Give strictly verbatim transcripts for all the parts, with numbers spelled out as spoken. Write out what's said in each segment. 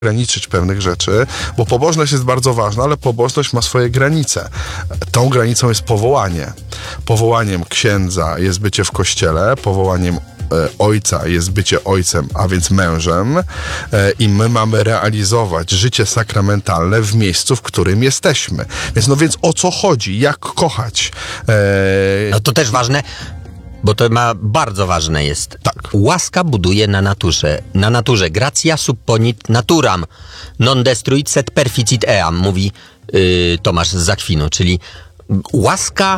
ograniczyć pewnych rzeczy, bo pobożność jest bardzo ważna, ale pobożność ma swoje granice. Tą granicą jest powołanie. Powołaniem księdza jest bycie w kościele, powołaniem ojca jest bycie ojcem, a więc mężem, i my mamy realizować życie sakramentalne w miejscu, w którym jesteśmy. Więc no więc o co chodzi? Jak kochać? E... No to też ważne, bo to ma bardzo ważne jest. Tak. Łaska buduje na naturze. Na naturze. Gratia supponit naturam. Non destruit sed perficit eam, mówi yy, Tomasz z Zakwinu, czyli łaska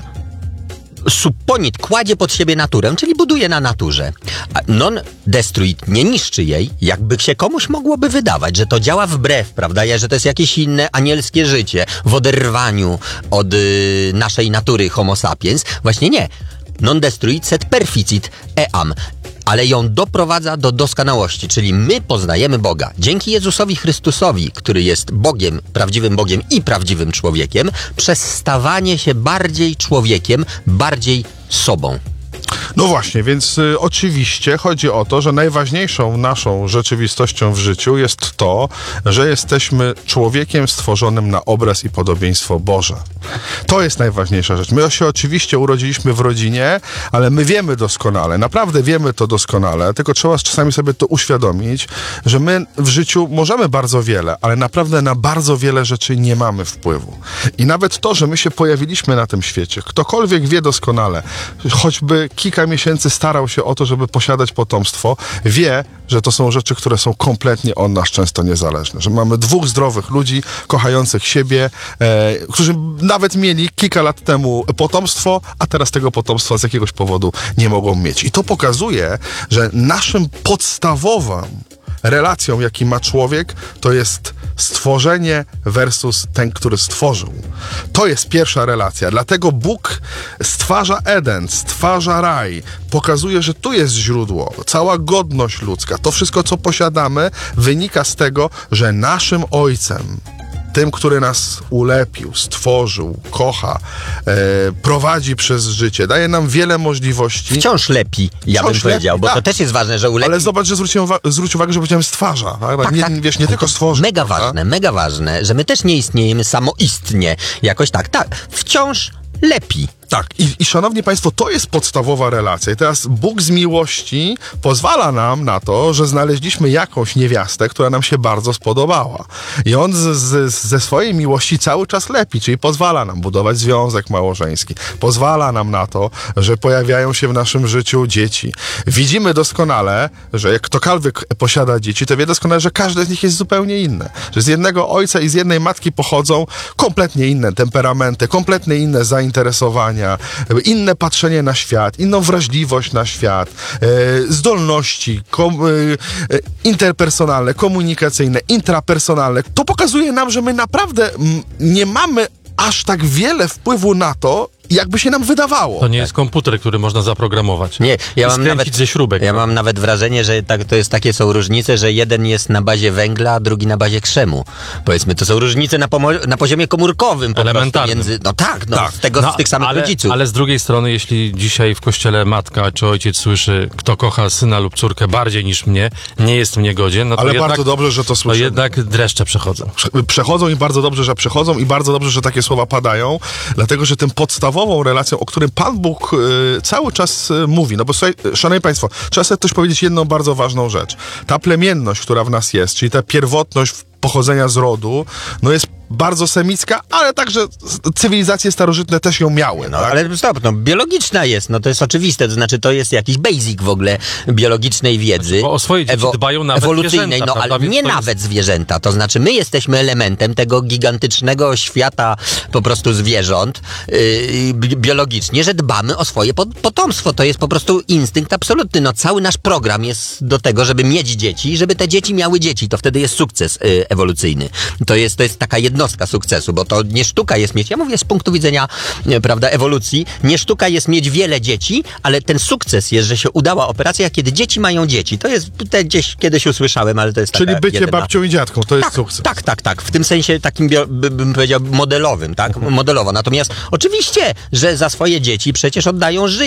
supponit kładzie pod siebie naturę, czyli buduje na naturze. A non destruit nie niszczy jej, jakby się komuś mogłoby wydawać, że to działa wbrew, prawda, że to jest jakieś inne anielskie życie w oderwaniu od y, naszej natury homo sapiens. Właśnie nie. Non destruit sed perficit eam, ale ją doprowadza do doskonałości, czyli my poznajemy Boga. Dzięki Jezusowi Chrystusowi, który jest Bogiem, prawdziwym Bogiem i prawdziwym człowiekiem, przez stawanie się bardziej człowiekiem, bardziej sobą. No właśnie, więc y, oczywiście chodzi o to, że najważniejszą naszą rzeczywistością w życiu jest to, że jesteśmy człowiekiem stworzonym na obraz i podobieństwo Boże. To jest najważniejsza rzecz. My się oczywiście urodziliśmy w rodzinie, ale my wiemy doskonale, naprawdę wiemy to doskonale, tylko trzeba czasami sobie to uświadomić, że my w życiu możemy bardzo wiele, ale naprawdę na bardzo wiele rzeczy nie mamy wpływu. I nawet to, że my się pojawiliśmy na tym świecie, ktokolwiek wie doskonale, choćby kilka miesięcy starał się o to, żeby posiadać potomstwo, wie, że to są rzeczy, które są kompletnie od nas często niezależne. Że mamy dwóch zdrowych ludzi, kochających siebie, e, którzy nawet mieli kilka lat temu potomstwo, a teraz tego potomstwa z jakiegoś powodu nie mogą mieć. I to pokazuje, że naszym podstawowym relacją, jaki ma człowiek, to jest stworzenie versus ten, który stworzył. To jest pierwsza relacja. Dlatego Bóg stwarza Eden, stwarza raj. Pokazuje, że tu jest źródło. Cała godność ludzka, to wszystko, co posiadamy, wynika z tego, że naszym Ojcem, tym, który nas ulepił, stworzył, kocha, e, prowadzi przez życie, daje nam wiele możliwości. Wciąż lepi, ja Wciąż bym powiedział, lepi, bo tak. to też jest ważne, że ulepi. Ale zobacz, że zwróciłem uwa- zwróć uwagę, że powiedziałem stwarza. Tak? Tak, nie, tak. Wiesz, nie tylko stworzy. Mega prawda? ważne, mega ważne, że my też nie istniejemy samoistnie. Jakoś tak, tak. Wciąż lepi. Tak. I, I szanowni państwo, to jest podstawowa relacja. I teraz Bóg z miłości pozwala nam na to, że znaleźliśmy jakąś niewiastę, która nam się bardzo spodobała. I On z, z, ze swojej miłości cały czas lepi, czyli pozwala nam budować związek małżeński. Pozwala nam na to, że pojawiają się w naszym życiu dzieci. Widzimy doskonale, że jak ktokolwiek posiada dzieci, to wie doskonale, że każde z nich jest zupełnie inne. Że z jednego ojca i z jednej matki pochodzą kompletnie inne temperamenty, kompletnie inne zainteresowania, inne patrzenie na świat, inną wrażliwość na świat, e, zdolności kom, e, interpersonalne, komunikacyjne, intrapersonalne. To pokazuje nam, że my naprawdę m, nie mamy aż tak wiele wpływu na to, jakby się nam wydawało. To nie jest komputer, który można zaprogramować. Nie, ja I mam nawet ze śrubek. Ja mam nawet wrażenie, że tak, to jest takie są różnice, że jeden jest na bazie węgla, a drugi na bazie krzemu. Powiedzmy, to są różnice na, pomo- na poziomie komórkowym. Po Elementarnym. Między, no tak, no, Tak. Z, tego, No, z tych samych ale, rodziców. ale z drugiej strony, jeśli dzisiaj w kościele matka czy ojciec słyszy, kto kocha syna lub córkę bardziej niż mnie, nie jest mnie godzien, no to Ale jednak, bardzo dobrze, że to to słyszymy. jednak dreszcze przechodzą. Prze- Przechodzą i bardzo dobrze, że przechodzą i bardzo dobrze, że takie słowa padają, dlatego, że tym podstawową relacją, o którym Pan Bóg y, cały czas y, mówi, no bo słuchaj, szanowni państwo, trzeba sobie też powiedzieć jedną bardzo ważną rzecz. Ta plemienność, która w nas jest, czyli ta pierwotność pochodzenia z rodu, no jest bardzo semicka, ale także cywilizacje starożytne też ją miały. No, tak? ale stop, no, biologiczna jest, no to jest oczywiste, to znaczy to jest jakiś basic w ogóle biologicznej wiedzy. Bo o swoje dzieci dbają nawet ewolucyjnej, zwierzęta, no prawda? ale Więc nie to jest- nawet zwierzęta, to znaczy my jesteśmy elementem tego gigantycznego świata po prostu zwierząt yy, bi- biologicznie, że dbamy o swoje pot- potomstwo, to jest po prostu instynkt absolutny, no cały nasz program jest do tego, żeby mieć dzieci i żeby te dzieci miały dzieci, to wtedy jest sukces yy, ewolucyjny. To jest, to jest taka jednostka sukcesu, bo to nie sztuka jest mieć, ja mówię z punktu widzenia, e, prawda, ewolucji, nie sztuka jest mieć wiele dzieci, ale ten sukces jest, że się udała operacja, kiedy dzieci mają dzieci. To jest, te gdzieś kiedyś usłyszałem, ale to jest Czyli taka bycie jedyna... babcią i dziadką, to jest Tak, sukces. tak, tak, tak. W tym sensie takim, bio, by, bym powiedział, modelowym, tak? Modelowo. Natomiast oczywiście, że za swoje dzieci przecież oddają życie.